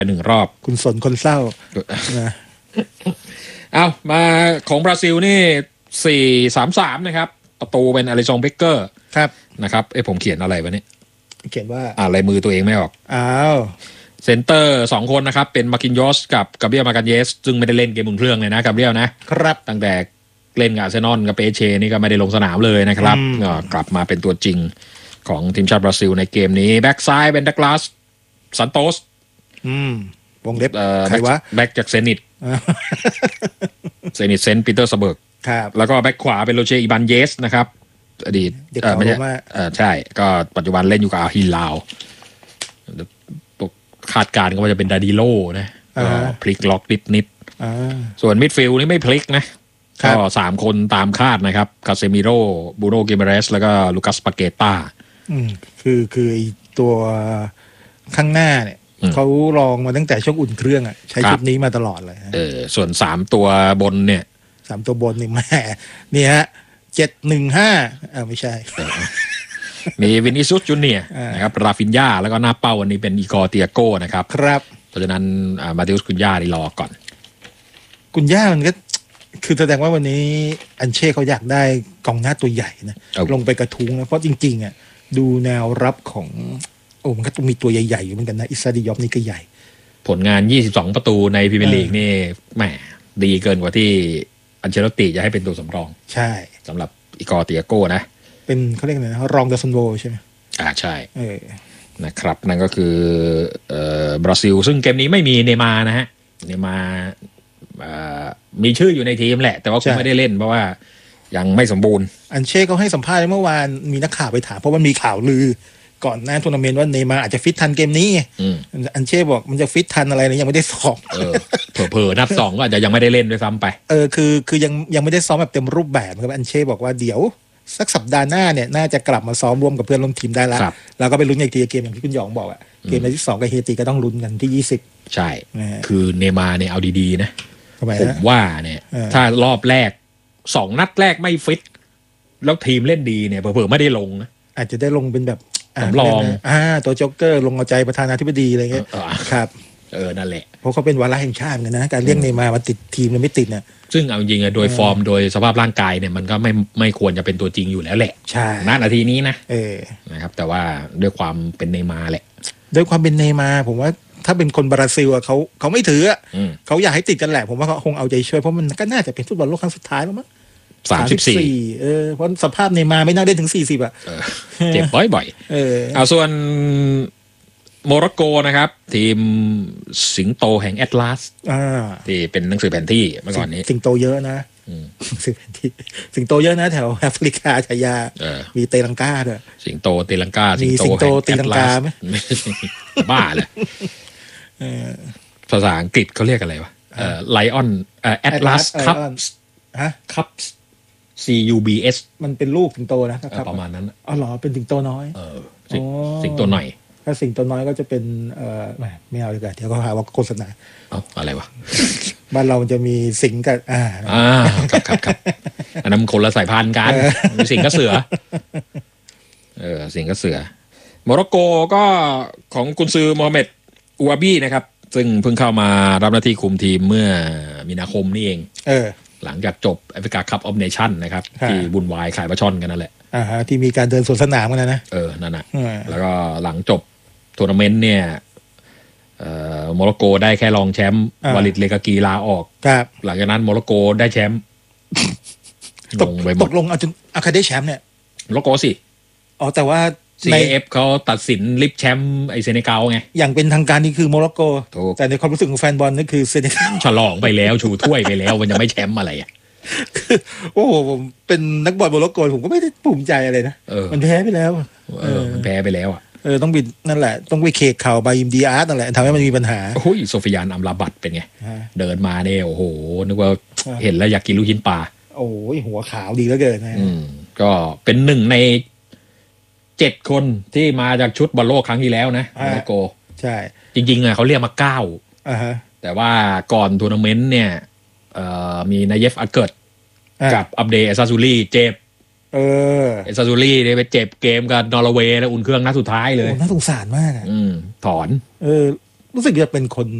1 รอบคุณสนคนเศร้านะเอามาของบราซิลนี่4-3-3นะครับประตูเป็นอลิซองเบเกอร์ครับนะครับผมเขียนอะไรวะเนี่ยเขียนว่าลายมือตัวเองไม่ออกอ้าวเซนเตอร์2 คนนะครับเป็นมาร์กินยอสกับกาเบรียลมาร์กานเยสซึ่งไม่ได้เล่นเกมอุ่นเครื่องเลยนะกาเบรียลนะครับตั้งแต่เล่นกับอาร์เซนอลกับเปเชนี่ก็ไม่ได้ลงสนามเลยนะครับกลับมาเป็นตัวจริงของทีมชาติบราซิลในเกมนี้แบ็กซ้ายเป็นดักลาสซันโตสวงเล็บใครวะแบ็กจากเซนิตเซนต์ปีเตอร์สเบิร์กแล้วก็แบ็กขวาเป็นโรเชอีบันเยสนะครับอดีตไม่ใช่ใช่ก็ปัจจุบันเล่นอยู่กับอาฮิลาวคาดการณ์ก็ว่าจะเป็นดาดิโลนะพลิกล็อกนิดส่วนมิดฟิลด์นี่ไม่พลิกนะก็3 คนตามคาดนะครับคาเซมิโร่บูโน่กิเมเรสแล้วก็ลูคัสปาเกตาคือตัวข้างหน้าเนี่ยเขาลองมาตั้งแต่ช่วงอุ่นเครื่องอ่ะใช้ชุดนี้มาตลอดเลยส่วน3 ตัวบนเนี่ย 3 ตัวบนนี่แม่นี่ฮะ715ไม่ใช่มีวินิซุสจูเนียร์นะครับราฟินญาแล้วก็หน้าเป้าวันนี้เป็นอีกอร์เตียโก้นะครับครับเพราะฉะนั้นมาติอุสกุนญาดีรอก่อนกุนญามันก็คือแสดงว่าวันนี้อันเช่เขาอยากได้กองหน้าตัวใหญ่นะลงไปกระทุ้งนะเพราะจริงๆอ่ะดูแนวรับของมันก็ต้องมีตัวใหญ่ๆอยู่เหมือนกันนะอิซาดิยอฟนี่ก็ใหญ่ผลงาน22 ประตูในพรีเมียร์ลีกนี่แหมดีเกินกว่าที่อันเชลติจะให้เป็นตัวสำรองใช่สำหรับอีกอร์เตียโก้นะเป็นเขาเรียกอะไรนะรองเดซันโวใช่ไหมใช่นะครับนั่นก็คือบราซิลซึ่งเกมนี้ไม่มีเนย์มาร์นะฮะเนย์มาร์มีชื่ออยู่ในทีมแหละแต่ว่าคงไม่ได้เล่นเพราะว่ายังไม่สมบูรณ์อันเช่เขาให้สัมภาษณ์เมื่อวานมีนักข่าวไปถามเพราะมันมีข่าวลือก่อนหน้าทัวร์นาเมนต์ว่าเนย์มาร์อาจจะฟิตทันเกมนี้อันเช่บอกมันจะฟิตทันอะไรเนี่ยยังไม่ได้ซ้อมเผลอนัด2ก็อาจจะยังไม่ได้เล่นด้วยซ้ำไปคือยังไม่ได้ซ้อมแบบเต็มรูปแบบครับอันเช่บอกว่าเดี๋ยวสักสัปดาห์หน้าเนี่ยน่าจะกลับมาซ้อมร่วมกับเพื่อนร่วมทีมได้แล้วแล้วก็ไปลุ้นอีกทีเกมอย่างที่คุณหยองบอกอะเกมในที่2กับเฮติก็ต้องลุ้นกันที่20 ใช่คือเนย์มาร์เนี่ยเอาดีๆนะผมว่าเนี่ยถ้ารอบแรก2 นัดแรกไม่ฟิตแล้วทีมเล่นดีเนี่ยเผลอๆไม่ได้ลงนะอาจจะได้ลงเป็นแบบสำรองตัวจ็อกเกอร์ลงเอาใจประธานาธิบดีอะไรเงี้ยครับนั่นแหละเพราะเขาเป็นวาระแห่งชาติกันนะการเรียกเนย์มาร์มาติดทีมเนี่ยไม่ติดเนี่ยซึ่งเอาจริงๆโดยฟอร์มโดยสภาพร่างกายเนี่ยมันก็ไม่ควรจะเป็นตัวจริงอยู่แล้วแหละใช่นาทีนี้นะนะครับแต่ว่าด้วยความเป็นเนย์มาร์แหละด้วยความเป็นเนย์มาร์ผมว่าถ้าเป็นคนบราซิลเขาไม่ถือเขาอยากให้ติดกันแหละผมว่าเขาคงเอาใจช่วยเพราะมันก็น่าจะเป็นฟุตบอลโลกครั้งสุดท้ายแล้วมั้ง34เพราะสภาพเนย์มาร์ไม่น่าได้ถึง40 เจ็บบ่อยๆเอาส่วนโมร็อกโกนะครับทีมสิงโตแห่งแอตลาสที่เป็นหนังสือแผนที่เมื่อก่อนนี้สิงโตเยอะนะสิงโตเยอะนะแถวแอฟริกาชายามีเตลังกาด้วยสิงโตเตลังกามีสิงโตตีลังกาไหมบ้าเลยภาษาอังกฤษเขาเรียกอะไรวะไลออนแอตลาสคัพคัพCUBS มันเป็นลูกสิงโตนะครับประมาณนั้นเหรอเป็นสิงโตน้อยสิงโตหน่อยถ้าสิงโตน้อยก็จะเป็นไม่เอาดีกว่าเดี๋ยวเขาหาว่าโฆษณาอะไรวะบ้านเราจะมีสิงกับครับอันนั้นคนละสายพันธุ์กันสิงกับเสือสิงกับเสือโมร็อกโกก็ของกุนซือโมฮัมเหม็ดอูอาบีนะครับซึ่งเพิ่งเข้ามารับหน้าที่คุมทีมเมื่อมีนาคมนี่เองหลังจากจบแอฟริกาคัพออฟเนชั่นนะครับที่บุญวายขายปลาช่อนกันนั่นแหละที่มีการเดินสวนสนามกันนะนั่นน่ะแล้วก็หลังจบทัวร์นาเมนต์เนี่ยโมร็อกโกได้แค่รองแชมป์วาลิดเลกากีลาออกหลังจากนั้นโมร็อกโกได้แชมป์ตกลงเอาจนใครได้แชมป์เนี่ยโมร็อกโกสิแต่ว่า CAF เขาตัดสินลิฟแชมป์ไอเซเนกัลไงอย่างเป็นทางการนี่คือโมร็อกโกแต่ในความรู้สึกของแฟนบอลนี่คือเซเนกัลฉลองไปแล้วชูถ้วยไปแล้วมันยังไม่แชมป์อะไรโอ้โหผมเป็นนักบอลโมร็อกโกผมก็ไม่ได้ภูมิใจอะไรนะมันแพ้ไปแล้วมันแพ้ไปแล้วต้องบิดนั่นแหละต้องไปเคกเข่าบายิมดีอาร์ตนั่นแหละทำให้มันมีปัญหาโอ้ยโซฟิยานอัมราบัตเป็นไงเดินมาเนี่ยโอ้โหนึกว่าเห็นแล้วอยากกินลูกชิ้นปลาโอ้ยหัวขาวดีเหลือเกินนะก็เป็น1 ใน 7 คนที่มาจากชุดบอลโลกครั้งที่แล้วนะโมร็อกโกใช่จริงๆเขาเรียกมา9แต่ว่าก่อนทัวร์นาเมนต์เนี่ยมีนายเยฟอัลเกิร์ตกับอับเดย์เอซาซูรีเจ็บเอซาซูรี่เนี่ยไปเจ็บเกมกับนอร์เวย์แล้วอุ่นเครื่องนัดสุดท้ายเลยน่าสงสารมากถอนรู้สึกจะเป็นคน